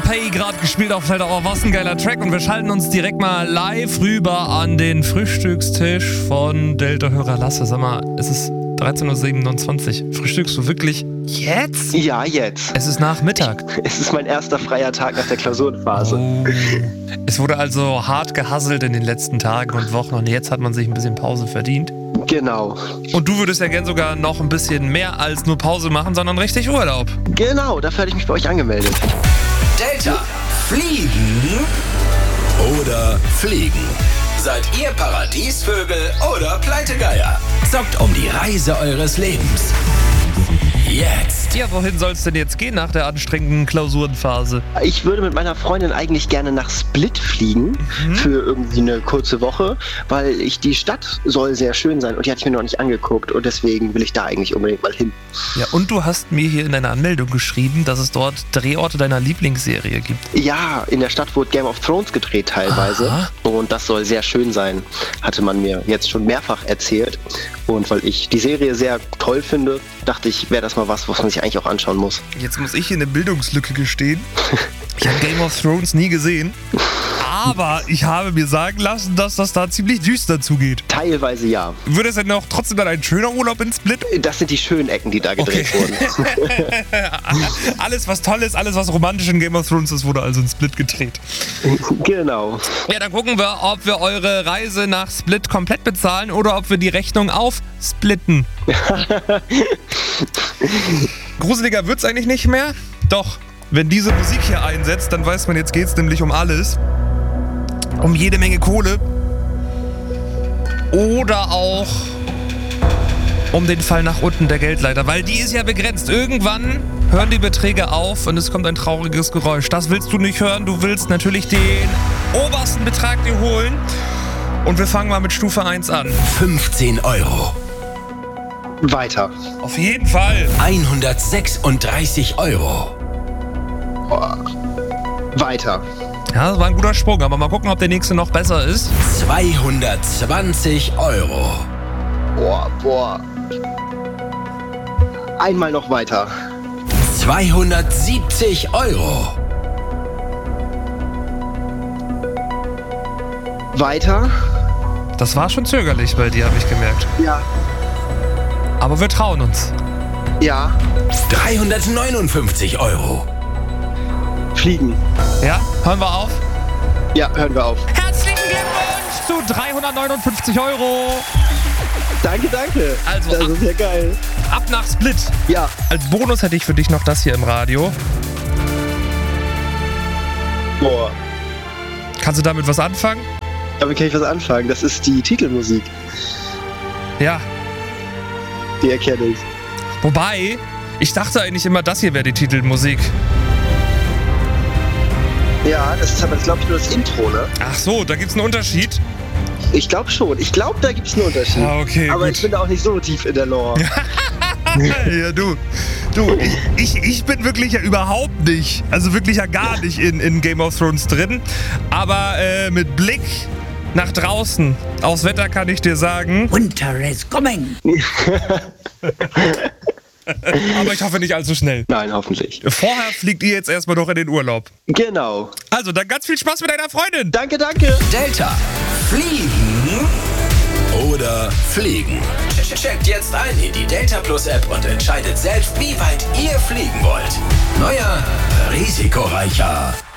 Pay gerade gespielt auf Felder. Oh, was ein geiler Track. Und wir schalten uns direkt mal live rüber an den Frühstückstisch von Delta-Hörer Lasse. Sag mal, es ist 13.27 Uhr. Frühstückst du wirklich jetzt? Ja, jetzt. Es ist Nachmittag. Es ist mein erster freier Tag nach der Klausurenphase. Oh. Es wurde also hart gehasselt in den letzten Tagen und Wochen und jetzt hat man sich ein bisschen Pause verdient. Genau. Und du würdest ja gern sogar noch ein bisschen mehr als nur Pause machen, sondern richtig Urlaub. Genau, dafür hatte ich mich bei euch angemeldet. Delta. Fliegen oder fliegen? Seid ihr Paradiesvögel oder Pleitegeier? Zockt um die Reise eures Lebens. Jetzt. Ja, wohin soll es denn jetzt gehen nach der anstrengenden Klausurenphase? Ich würde mit meiner Freundin eigentlich gerne nach Split fliegen für irgendwie eine kurze Woche, weil die Stadt soll sehr schön sein und die hatte ich mir noch nicht angeguckt und deswegen will ich da eigentlich unbedingt mal hin. Ja, und du hast mir hier in deiner Anmeldung geschrieben, dass es dort Drehorte deiner Lieblingsserie gibt. Ja, in der Stadt wurde Game of Thrones gedreht teilweise. Aha. Und das soll sehr schön sein, hatte man mir jetzt schon mehrfach erzählt. Und weil ich die Serie sehr toll finde, dachte ich, wäre das mal was man sich eigentlich auch anschauen muss. Jetzt muss ich hier eine Bildungslücke gestehen. Ich habe Game of Thrones nie gesehen. Aber ich habe mir sagen lassen, dass das da ziemlich düster zugeht. Teilweise ja. Würde es denn auch trotzdem dann ein schöner Urlaub in Split? Das sind die schönen Ecken, die da gedreht wurden. Alles, was toll ist, alles, was romantisch in Game of Thrones ist, wurde also in Split gedreht. Genau. Ja, dann gucken wir, ob wir eure Reise nach Split komplett bezahlen oder ob wir die Rechnung aufsplitten. Gruseliger wird's eigentlich nicht mehr? Doch, wenn diese Musik hier einsetzt, dann weiß man, jetzt geht's nämlich um alles. Um jede Menge Kohle. Oder auch um den Fall nach unten der Geldleiter, weil die ist ja begrenzt. Irgendwann hören die Beträge auf und es kommt ein trauriges Geräusch. Das willst du nicht hören. Du willst natürlich den obersten Betrag dir holen. Und wir fangen mal mit Stufe 1 an. 15 Euro. Weiter. Auf jeden Fall. 136 Euro. Weiter. Ja, das war ein guter Sprung, aber mal gucken, ob der nächste noch besser ist. 220 Euro. Boah. Einmal noch weiter. 270 Euro. Weiter. Das war schon zögerlich bei dir, habe ich gemerkt. Ja. Aber wir trauen uns. Ja. 359 Euro. Fliegen. Ja, hören wir auf? Ja, hören wir auf. Herzlichen Glückwunsch zu 359 Euro. Danke. Also das ist ja geil. Ab nach Split. Ja. Als Bonus hätte ich für dich noch das hier im Radio. Boah. Kannst du damit was anfangen? Damit kann ich was anfangen. Das ist die Titelmusik. Ja. Die erkenne ich. Wobei, ich dachte eigentlich immer, das hier wäre die Titelmusik. Ja, das ist aber, glaube ich, nur das Intro, ne? Ach so, da gibt's einen Unterschied. Ich glaube schon. Ich glaube, da gibt es einen Unterschied. Ja, okay, aber gut. ich bin da auch nicht so tief in der Lore. Ja, du, ich bin wirklich ja überhaupt nicht, also wirklich ja gar nicht in Game of Thrones drin. Aber mit Blick nach draußen aufs Wetter kann ich dir sagen. Winter is coming. Aber ich hoffe nicht allzu schnell. Nein, hoffentlich. Vorher fliegt ihr jetzt erstmal noch in den Urlaub. Genau. Also, dann ganz viel Spaß mit deiner Freundin. Danke. Delta. Fliegen oder fliegen? Checkt jetzt ein in die Delta Plus App und entscheidet selbst, wie weit ihr fliegen wollt. Neuer, risikoreicher.